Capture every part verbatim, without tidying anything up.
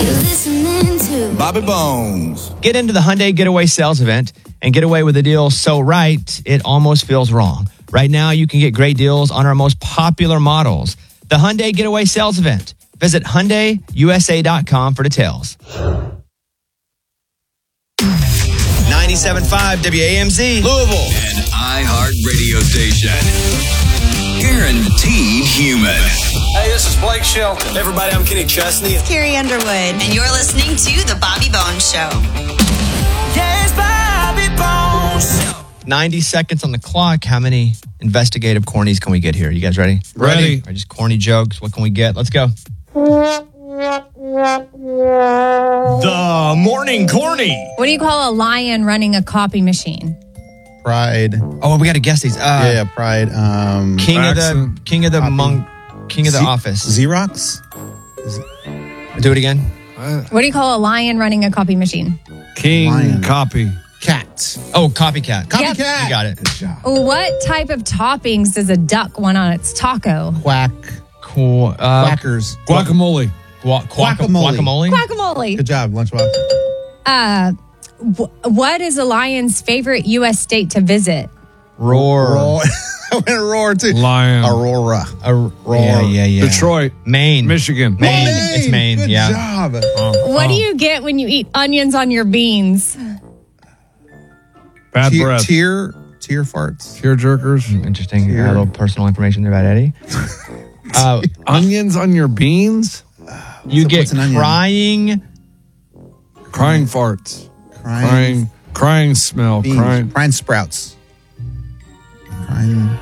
listening to Bobby Bones. Get into the Hyundai Getaway Sales Event and get away with a deal so right, it almost feels wrong. Right now, you can get great deals on our most popular models. The Hyundai Getaway Sales Event. Visit Hyundai U S A dot com for details. ninety-seven point five W A M Z, Louisville. An iHeart radio station. Guaranteed human. Hey, this is Blake Shelton. Everybody, I'm Kenny Chesney. Carrie Underwood. And you're listening to The Bobby Bones Show. Yes, Bobby Bones. ninety seconds on the clock. How many investigative cornies can we get here? You guys ready? Ready. Or just corny jokes. What can we get? Let's go. The morning corny. What do you call a lion running a copy machine? Pride. Oh, we got to guess these. Uh, yeah, yeah, Pride. Um, King Jackson. of the King of the Copy. monk. King of the Z- office. Xerox. Do it again. What do you call a lion running a copy machine? King Lion. copy. Cat. Oh, copycat. Copycat. Yep. You got it. Good job. What type of toppings does a duck want on its taco? Quack. Cool. Uh, Quackers. Guacamole. Gua- guaca- Guacamole. guacamole. Guacamole. Good job, Lunchbox. Uh, wh- what is a lion's favorite U S state to visit? Roar. Roar. I went roar too. Lion. Aurora. A, roar. Yeah, yeah, yeah. Detroit. Maine. Michigan. Maine. It's Maine. Good yeah. job. What do you get when you eat onions on your beans? Bad Tear, breath. tear, tear farts. Tear jerkers. Interesting. Here. A little personal information there about Eddie. uh, Onions on your beans? you So get what's an onion? crying. Crying farts. Crying. Crying. Crying smell. Beans. Crying. Crying sprouts. Crying.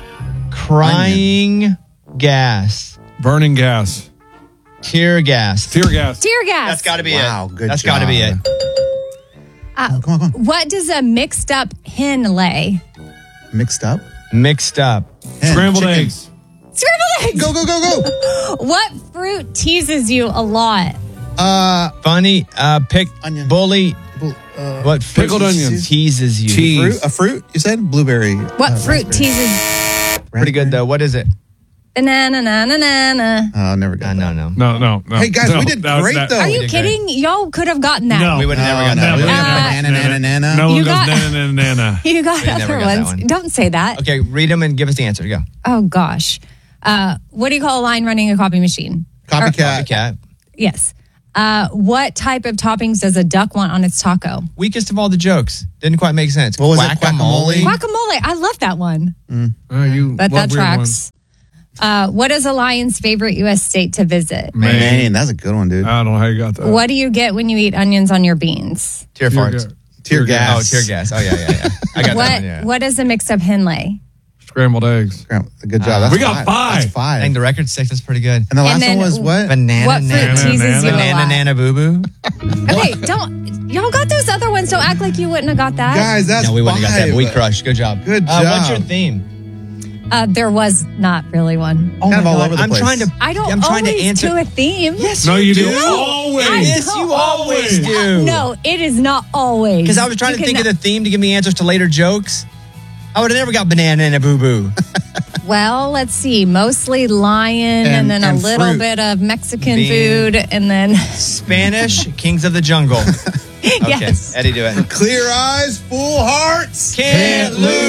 Crying gas. Burning gas. Tear gas. Tear gas. Tear gas. That's got to be Wow, it. good That's got to be it. job. Uh, Come on, come on. what does a mixed up hen lay? Mixed up. Mixed up. Hen, Scrambled chicken. eggs. Scrambled eggs. Go, go, go, go. What fruit teases you a lot? Uh, Funny. Uh, pick. Onion. Bully. uh, What fruit Pickled onions. teases you? Cheese. fruit, a fruit, you said? Blueberry. What uh, fruit raspberry. teases? Pretty good though. What is it? Banana, na, na, na, na. Oh, never got No, that. no, no. No, no, no. Hey, guys, no, we did that was- great, that- though. Are we you did kidding? Y'all could have gotten that. No. We would have never No, got no, that. we one. would've Uh, banana, nana, nana. No one You goes got- na na na na. You got We never other got that ones. one. Don't say that. Okay, read them and give us the answer. Go. Oh, gosh. Uh, what do you call a lion running a copy machine? Copycat. Cat. Yes. Uh, what type of toppings does a duck want on its taco? Weakest of all the jokes. Didn't quite make sense. What was it? Guacamole? Guacamole. I love that one. Uh, you But love that weird tracks. ones. Uh, what is a lion's favorite U S state to visit? Maine. Man, that's a good one, dude. I don't know how you got that. What do you get when you eat onions on your beans? Tear Tear farts. ga- Tear tear gas. Oh, tear gas. Oh, yeah, yeah, yeah. I got What that one, yeah. What does a mixed up hen lay? Scrambled eggs. Good job. That's We got five. That's five. I think the record's six. That's pretty good. and the last And then one was what? Banana, What fruit nana, teases Banana, you a banana, lot? nana, boo boo. Okay, don't. Y'all got those other ones. Don't act like you wouldn't have got that. Guys, that's No, we wouldn't have got that, but we five. crushed. Good job. Good Uh, what's job. your theme? Uh, there was not really one. Oh Kind of my all God. over the I'm place. trying to. I don't I'm trying always to answer. do a theme. Yes, No, you do. do. Always. I Yes, don't you always do. No, it is not always. Because I was trying You to think can- of the theme to give me answers to later jokes. I would have never got banana and a boo boo. Well, let's see. Mostly lion, and, And- then and a little fruit. bit of Mexican Bean. food, and then Spanish, Kings of the Jungle. Okay, yes. Eddie, do it. Clear eyes, full hearts. Can't lose.